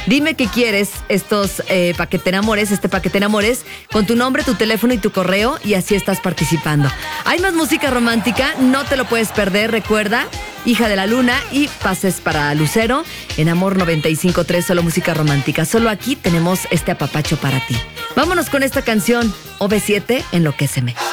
Dime qué quieres para que te enamores, para que te enamores, con tu nombre, tu teléfono y tu correo, y así estás participando. Hay más música romántica, no te lo puedes perder, recuerda, Hija de la Luna y Pases para Lucero, en Amor 95.3, solo música romántica. Solo aquí tenemos este apapacho para ti. Vámonos con esta canción, OV7, Enloquéceme.